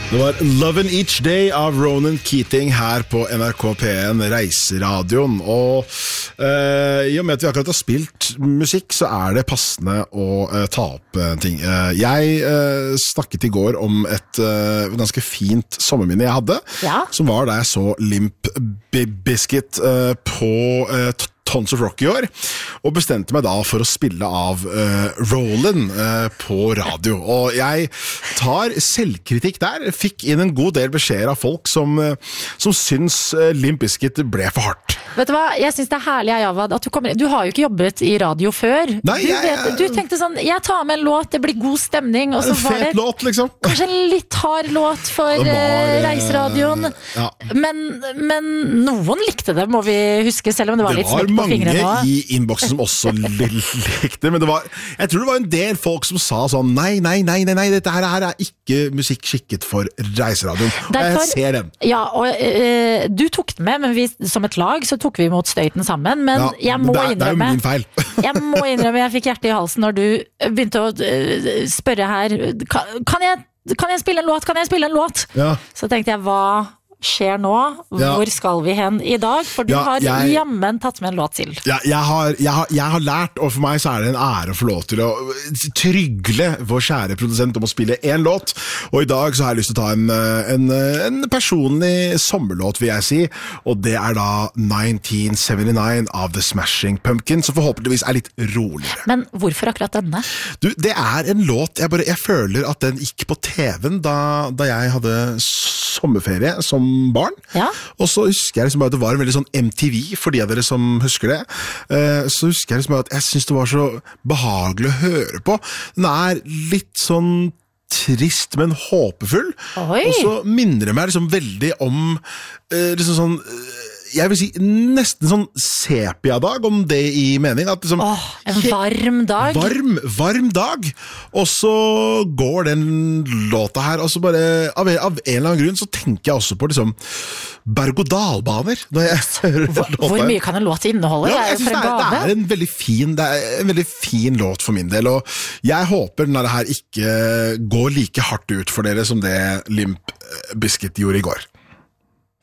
Det var Lovin' Each Day av Ronan Keating her på NRK P1 Reiseradioen. Og i og med at vi akkurat har spilt musikk, så er det passende å ta opp ting. Jeg snakket i går om et ganske fint sommerminne jeg hadde, som var da jeg så Limp Bizkit på Tons of Rock i år, og bestemte meg da for å spille av Rollin' på radio. Og jeg tar selvkritikk der, fikk inn en god del beskjeder av folk som syns Limp Bizkit ble for hardt. Vet du hva, jeg synes det er herlig, Javad, at du har jo ikke jobbet i radio før. Nei, du tenkte sånn, jeg tar med en låt, det blir god stemning, og så var det låt, liksom. Kanskje en litt hard låt for reiseradioen, men noen likte det, må vi huske, selv om det var litt smekt på fingrene. Det var mange i innboksen som også likte, men jeg tror det var en del folk som sa sånn, nei, dette her er ikke musikk skikket for reiseradioen. Derfor, og jeg ser den. Ja, og du tok den med, men vi som et lag så tok vi imot støyten sammen, men jeg må innrømme, det er jo min feil. Jeg fikk hjertet i halsen når du begynte å spørre her, kan jeg spille en låt? Ja. Så tenkte jeg, hva skjer nå? Hvor skal vi hen i dag? For du har jammen tatt med en låt til. Jeg har lært, og for meg så er det en ære å få lov til å trygle vår kjære produsent om å spille en låt, og i dag så har jeg lyst til å ta en personlig sommerlåt, vil jeg si, og det er da 1979 av The Smashing Pumpkins, som forhåpentligvis er litt roligere. Men hvorfor akkurat denne? Du, det er en låt, jeg føler at den gikk på TV-en da jeg hadde sommerferie som barn, og så husker jeg liksom bare at det var en veldig sånn MTV, for de av dere som husker det, så husker jeg liksom bare at jeg synes det var så behagelig å høre på. Den er litt sånn trist, men håpefull, og så minner det meg liksom veldig om liksom sånn, jeg vil si nesten sånn sepia-dag, om det i mening at liksom, en varm dag varm dag, og så går den låta her, og så bare av en eller annen grunn så tenker jeg også på liksom berg-og-dal-baner når jeg hører den låta. Hvor mye kan en låt inneholde? Jeg synes det er en veldig fin låt for min del, og jeg håper den her ikke går like hardt ut for dere som det Limp Bizkit gjorde i går.